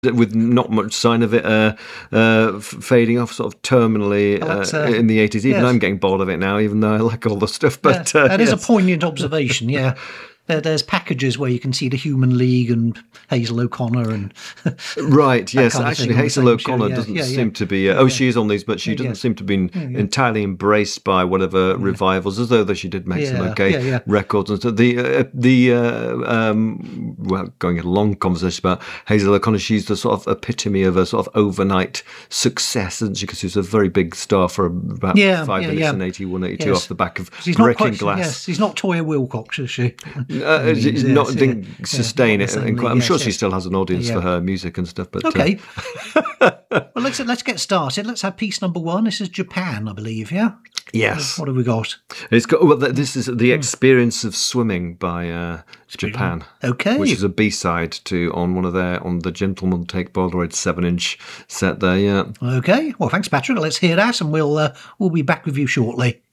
with not much sign of it fading off, sort of terminally in the 80s. Even I'm getting bored of it now, even though I like all the stuff. But that is a poignant observation, yeah. There's packages where you can see the Human League and Hazel O'Connor and right. Yes, actually, Hazel O'Connor doesn't seem to be. She is on these, but she doesn't seem to be entirely embraced by whatever revivals, as though she did make some records and stuff. Well, going a long conversation about Hazel O'Connor, she's the sort of epitome of a sort of overnight success, isn't she? Because she was a very big star for about 5 minutes in 81, 82 off the back of Breaking Glass. Yes, she's not Toyah Willcox, is she? Didn't sustain it. I'm sure she still has an audience for her music and stuff. But okay. Well, let's get started. Let's have piece number 1. This is Japan, I believe. Yeah. Yes. What have we got? It's got. Well, this is The Experience of Swimming by Japan. Okay. Which is a B-side on the Gentleman Take Polaroid 7-inch set there. Yeah. Okay. Well, thanks, Patrick. Let's hear that, and we'll be back with you shortly.